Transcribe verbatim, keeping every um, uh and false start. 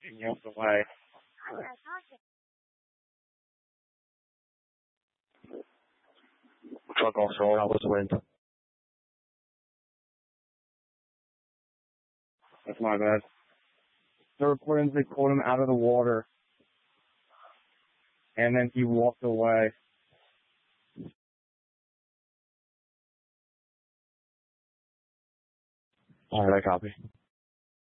and he walked away. Truck offshore, that was the wind. That's my bad. The reporters, they pulled him out of the water. And then he walked away. Alright, I copy.